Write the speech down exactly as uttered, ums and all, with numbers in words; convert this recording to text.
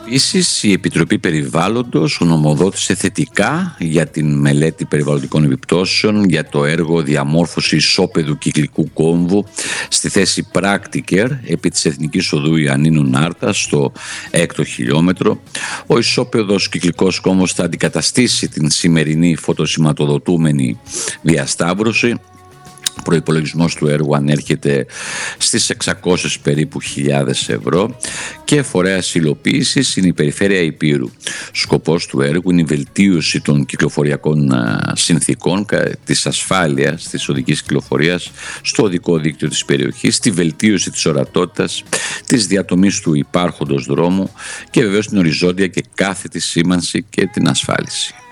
Επίσης, η Επιτροπή Περιβάλλοντος γνωμοδότησε θετικά για την μελέτη περιβαλλοντικών επιπτώσεων για το έργο διαμόρφωση ισόπεδου κυκλικού κόμβου στη θέση Πράκτικερ επί της Εθνικής Οδού Ιαννίνου Νάρτα στο έκτο χιλιόμετρο. Ο ισόπεδος κυκλικός κόμβος θα αντικαταστήσει την σημερινή φωτοσηματοδοτούμενη διασταύρωση. Ο προϋπολογισμός του έργου ανέρχεται στις εξακόσιες περίπου χιλιάδες ευρώ και φορέας υλοποίησης είναι η Περιφέρεια Ηπείρου. Σκοπός του έργου είναι η βελτίωση των κυκλοφοριακών συνθήκων, της ασφάλειας της οδικής κυκλοφορίας στο οδικό δίκτυο της περιοχής, τη βελτίωση της ορατότητας, της διατομής του υπάρχοντος δρόμου και βεβαίως την οριζόντια και κάθετη σήμανση και την ασφάλιση.